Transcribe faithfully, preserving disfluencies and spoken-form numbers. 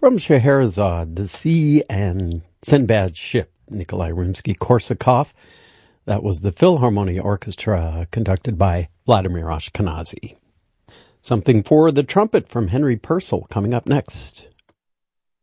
From Scheherazade, the Sea and Sinbad's Ship, Nikolai Rimsky-Korsakov. That was the Philharmonia Orchestra, conducted by Vladimir Ashkenazy. Something for the trumpet from Henry Purcell coming up next.